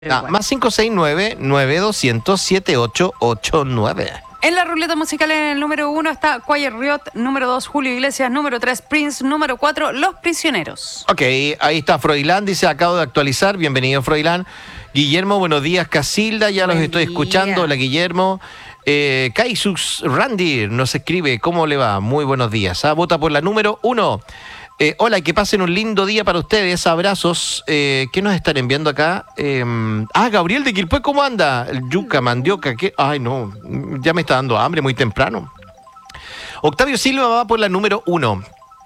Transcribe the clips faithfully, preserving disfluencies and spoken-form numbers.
Ah, Bueno. más cinco seis nueve, nueve dos cero cero, siete ocho ocho nueve. En la ruleta musical en el número uno está Quiet Riot, número dos Julio Iglesias, número tres Prince, número cuatro Los Prisioneros. Ok, ahí está Froilán, dice, acabo de actualizar, bienvenido Froilán. Guillermo, buenos días, Casilda, ya Buen los estoy día. escuchando, hola Guillermo. Eh, Kaisux Randy nos escribe, ¿cómo le va? Muy buenos días. Ah, vota por la número uno. Eh, hola, que pasen un lindo día para ustedes, abrazos. Eh, ¿Qué nos están enviando acá? Eh, ah, Gabriel de Quilpué, ¿cómo anda? El yuca, mandioca, ¿qué? Ay, no, ya me está dando hambre muy temprano. Octavio Silva va por la número uno.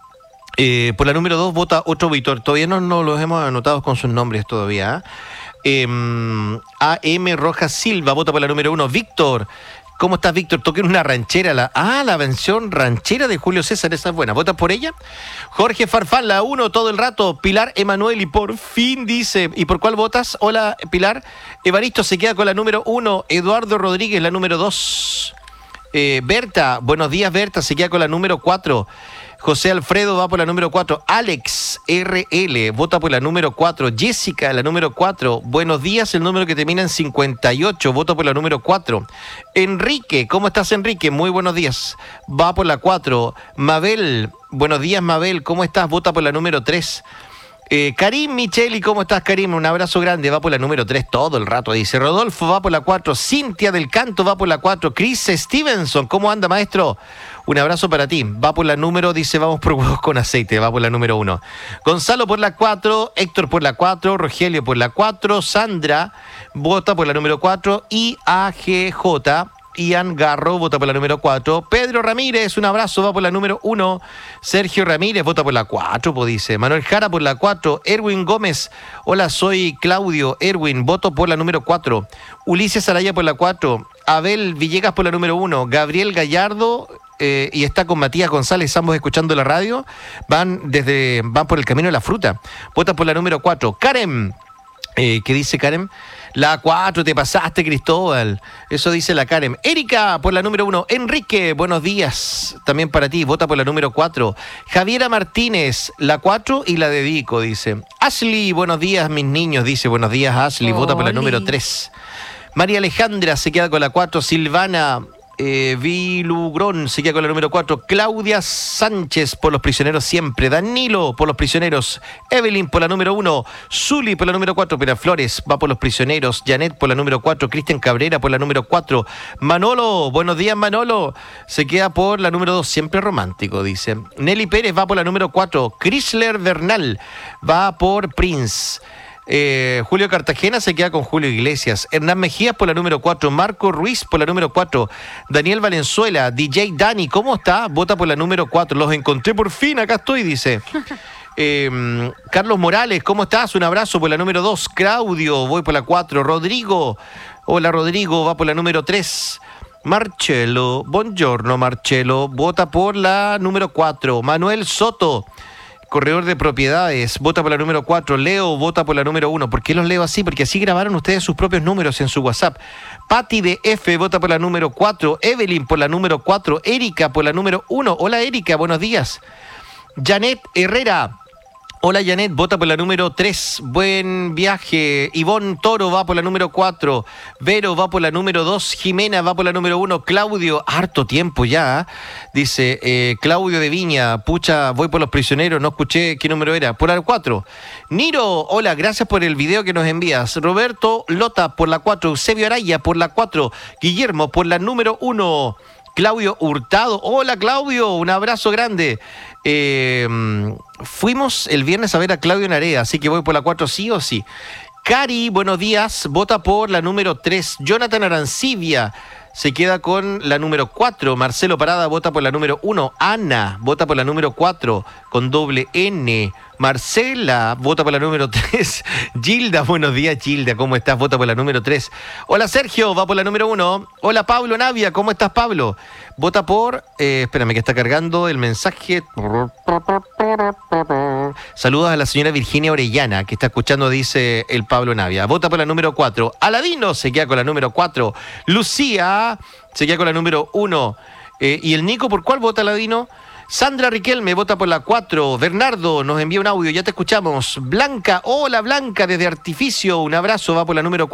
Eh, por la número dos vota otro Víctor. Todavía no, no los hemos anotado con sus nombres todavía. ¿eh? Eh, A M Rojas Silva vota por la número uno. Víctor, ¿cómo estás, Víctor? Toquen una ranchera. La, ah, la versión ranchera de Julio César, esa es buena. ¿Vota por ella? Jorge Farfán, la uno todo el rato. Pilar Emanuel, y por fin dice, ¿y por cuál votas? Hola, Pilar. Evaristo se queda con la número uno. Eduardo Rodríguez, la número dos. Eh, Berta, buenos días, Berta, se queda con la número cuatro. José Alfredo va por la número cuatro. Alex R L vota por la número cuatro. Jessica, la número cuatro. Buenos días, el número que termina en cincuenta y ocho. Vota por la número cuatro. Enrique, ¿cómo estás, Enrique? Muy buenos días. Va por la cuatro. Mabel, buenos días, Mabel. ¿Cómo estás? Vota por la número tres. Eh, Karim Micheli, ¿cómo estás, Karim? Un abrazo grande, va por la número tres todo el rato, dice. Rodolfo va por la cuatro, Cintia del Canto va por la cuatro, Chris Stevenson, ¿cómo anda, maestro? Un abrazo para ti, va por la número, dice, vamos por huevos con aceite, va por la número uno. Gonzalo por la cuatro, Héctor por la cuatro, Rogelio por la cuatro, Sandra vota por la número cuatro, I A G J, Ian Garro vota por la número cuatro. Pedro Ramírez, un abrazo, va por la número uno. Sergio Ramírez vota por la cuatro, pues dice. Manuel Jara por la cuatro. Erwin Gómez, hola, soy Claudio. Erwin, voto por la número cuatro. Ulises Araya por la cuatro. Abel Villegas por la número uno. Gabriel Gallardo, eh, y está con Matías González, ambos escuchando la radio. Van desde van por el camino de la fruta. Vota por la número cuatro. Karen, eh, ¿qué dice Karen? La cuatro, te pasaste, Cristóbal. Eso dice la Karen. Erika, por la número uno. Enrique, buenos días. También para ti, vota por la número cuatro. Javiera Martínez, la cuatro y la dedico, dice. Ashley, buenos días, mis niños, dice. Buenos días, Ashley, vota por la Oli. número tres. María Alejandra se queda con la cuatro. Silvana eh, Vilugrón se queda con la número cuatro. Claudia Sánchez por Los Prisioneros siempre. Danilo por Los Prisioneros. Evelyn por la número uno. Zuli por la número cuatro. Pera Flores va por Los Prisioneros. Janet por la número cuatro. Cristian Cabrera por la número cuatro. Manolo, buenos días, Manolo. Se queda por la número dos. Siempre romántico, dice. Nelly Pérez va por la número cuatro. Chrysler Bernal va por Prince. Eh, Julio Cartagena se queda con Julio Iglesias. Hernán Mejías por la número cuatro. Marco Ruiz por la número cuatro. Daniel Valenzuela, D J Dani, ¿cómo está? Vota por la número cuatro. Los encontré por fin, acá estoy, dice. Eh, Carlos Morales, ¿cómo estás? Un abrazo por la número dos. Claudio, voy por la cuatro. Rodrigo, hola Rodrigo, va por la número tres. Marcelo, buongiorno Marcelo, vota por la número cuatro. Manuel Soto, corredor de propiedades, vota por la número cuatro. Leo vota por la número uno. ¿Por qué los leo así? Porque así grabaron ustedes sus propios números en su WhatsApp. Patti de F vota por la número cuatro. Evelyn por la número cuatro. Erika por la número uno. Hola Erika, buenos días. Janet Herrera. Hola Janet, vota por la número tres. Buen viaje. Ivonne Toro va por la número cuatro. Vero va por la número dos. Jimena va por la número uno. Claudio, harto tiempo ya. ¿eh? Dice eh, Claudio de Viña, pucha, voy por Los Prisioneros, no escuché qué número era. Por la cuatro. Niro, hola, gracias por el video que nos envías. Roberto Lota por la cuatro. Eusebio Araya por la cuatro. Guillermo por la número uno. Claudio Hurtado, hola Claudio, un abrazo grande. Eh, fuimos el viernes a ver a Claudio Narea, así que voy por la cuatro sí o sí. Cari, buenos días, vota por la número tres. Jonathan Arancibia se queda con la número cuatro. Marcelo Parada vota por la número uno. Ana vota por la número cuatro con doble N. Marcela vota por la número tres. Gilda, buenos días Gilda, ¿cómo estás? Vota por la número tres. Hola Sergio, va por la número uno. Hola Pablo Navia, ¿cómo estás Pablo? Vota por, eh, espérame que está cargando el mensaje. Saludos a la señora Virginia Orellana, que está escuchando, dice el Pablo Navia. Vota por la número cuatro. Aladino se queda con la número cuatro. Lucía se queda con la número uno. Eh, ¿Y el Nico por cuál vota Aladino? Sandra Riquelme vota por la cuatro. Bernardo nos envía un audio, ya te escuchamos. Blanca, hola Blanca, desde Artificio, un abrazo, va por la número